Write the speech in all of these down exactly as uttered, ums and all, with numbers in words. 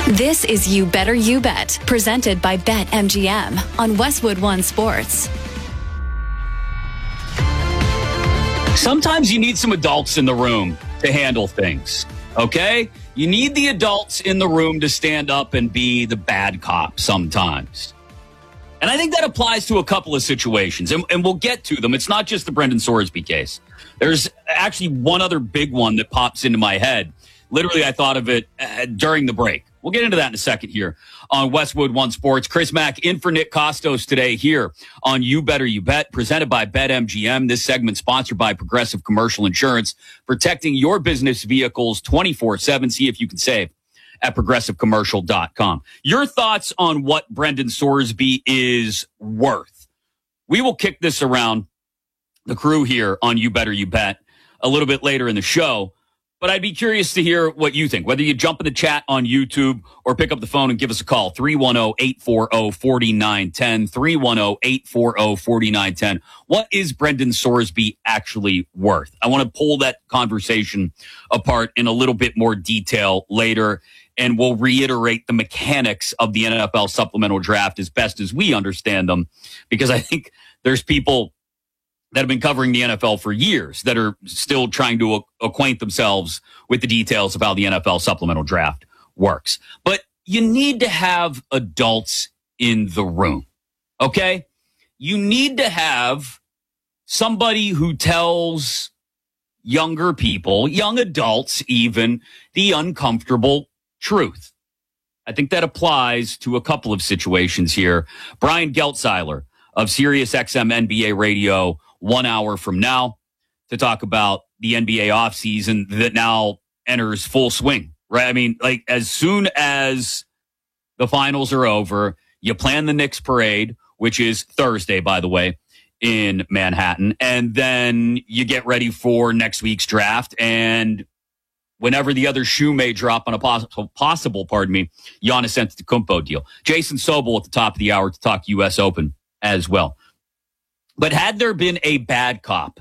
This is You Better You Bet, presented by BetMGM on Westwood One Sports. Sometimes you need some adults in the room to handle things, okay? You need the adults in the room to stand up and be the bad cop sometimes. And I think that applies to a couple of situations, and, and we'll get to them. It's not just the Brendan Sorsby case. There's actually one other big one that pops into my head. Literally, I thought of it uh, during the break. We'll get into that in a second here on Westwood One Sports. Chris Mack in for Nick Costos today here on You Better You Bet, presented by BetMGM. This segment sponsored by Progressive Commercial Insurance, protecting your business vehicles twenty-four seven. See if you can save at progressive commercial dot com. Your thoughts on what Brendan Sorsby is worth. We will kick this around the crew here on You Better You Bet a little bit later in the show. But I'd be curious to hear what you think, whether you jump in the chat on YouTube or pick up the phone and give us a call, three one zero, eight four zero, four nine one zero, three one zero, eight four zero, four nine one zero. What is Brendan Sorsby actually worth? I want to pull that conversation apart in a little bit more detail later, and we'll reiterate the mechanics of the N F L supplemental draft as best as we understand them, because I think there's people that have been covering the N F L for years that are still trying to acquaint themselves with the details of how the N F L supplemental draft works. But you need to have adults in the room, okay? You need to have somebody who tells younger people, young adults even, the uncomfortable truth. I think that applies to a couple of situations here. Brian Geltzeiler of SiriusXM N B A Radio, one hour from now, to talk about the N B A offseason that now enters full swing, right? I mean, like, as soon as the finals are over, you plan the Knicks parade, which is Thursday, by the way, in Manhattan, and then you get ready for next week's draft, and whenever the other shoe may drop on a possible, possible pardon me, Giannis Antetokounmpo deal. Jason Sobel at the top of the hour to talk U S Open as well. But had there been a bad cop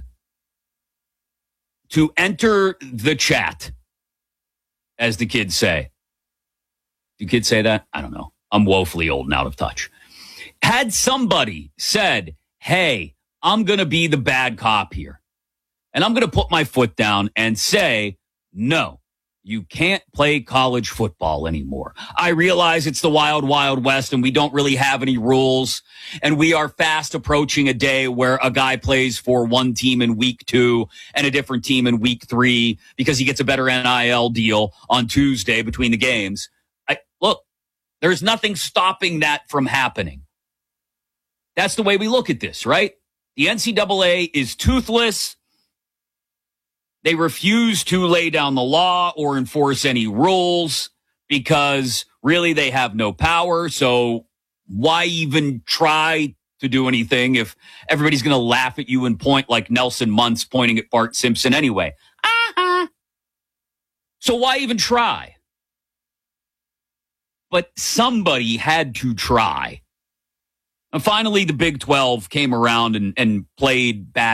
to enter the chat, as the kids say, do kids say that? I don't know. I'm woefully old and out of touch. Had somebody said, hey, I'm going to be the bad cop here, and I'm going to put my foot down and say, no, you can't play college football anymore. I realize it's the wild, wild west, and we don't really have any rules. And we are fast approaching a day where a guy plays for one team in week two and a different team in week three because he gets a better N I L deal on Tuesday between the games. I, look, there's nothing stopping that from happening. That's the way we look at this, right? The N C double A is toothless. They refuse to lay down the law or enforce any rules because really they have no power. So why even try to do anything if everybody's going to laugh at you and point like Nelson Muntz pointing at Bart Simpson anyway? Uh-huh. So why even try? But somebody had to try. And finally, the Big twelve came around and, and played bad.